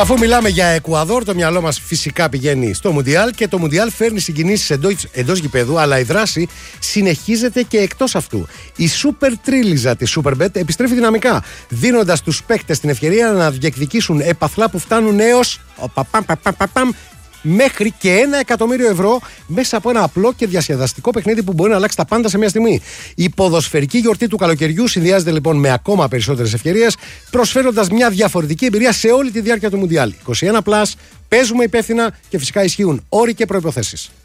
Αφού μιλάμε για Εκουαδόρ, το μυαλό μας φυσικά πηγαίνει στο Μουντιάλ και το Μουντιάλ φέρνει συγκινήσεις εντός γηπέδου, αλλά η δράση συνεχίζεται και εκτός αυτού. Η σούπερ τρίλιζα της Superbet επιστρέφει δυναμικά, δίνοντας στους παίκτες την ευκαιρία να διεκδικήσουν έπαθλα που φτάνουν έως μέχρι και 1 εκατομμύριο ευρώ μέσα από ένα απλό και διασκεδαστικό παιχνίδι που μπορεί να αλλάξει τα πάντα σε μια στιγμή. Η ποδοσφαιρική γιορτή του καλοκαιριού συνδυάζεται λοιπόν με ακόμα περισσότερες ευκαιρίες, προσφέροντας μια διαφορετική εμπειρία σε όλη τη διάρκεια του Μουντιάλ. 21+, παίζουμε υπεύθυνα και φυσικά ισχύουν όροι και προϋποθέσεις.